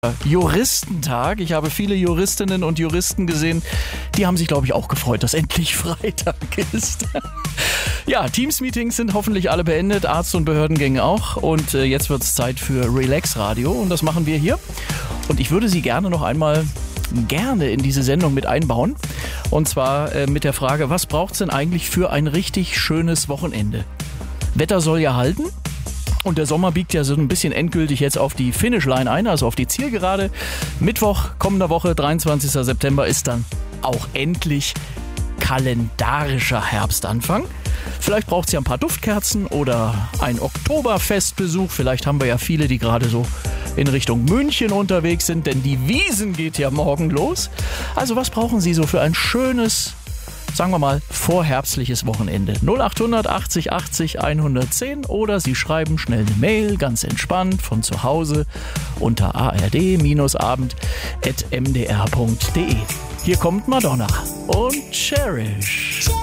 Juristentag. Ich habe viele Juristinnen und Juristen gesehen, die haben sich, glaube ich, auch gefreut, dass endlich Freitag ist. Ja, Teams-Meetings sind hoffentlich alle beendet, Arzt- und Behördengänge auch. Und jetzt wird es Zeit für Relax Radio und das machen wir hier. Und ich würde Sie gerne noch einmal in diese Sendung mit einbauen. Und zwar mit der Frage, was braucht es denn eigentlich für ein richtig schönes Wochenende? Wetter soll ja halten. Und der Sommer biegt ja so ein bisschen endgültig jetzt auf die Finishline ein, also auf die Zielgerade. Mittwoch kommender Woche, 23. September, ist dann auch endlich kalendarischer Herbstanfang. Vielleicht braucht es ja ein paar Duftkerzen oder ein Oktoberfestbesuch. Vielleicht haben wir ja viele, die gerade so in Richtung München unterwegs sind, denn die Wiesn geht ja morgen los. Also was brauchen Sie so für ein schönes, sagen wir mal, vorherbstliches Wochenende? 0800 80 80 110 oder Sie schreiben schnell eine Mail, ganz entspannt, von zu Hause unter ard-abend@mdr.de. Hier kommt Madonna und Cherish.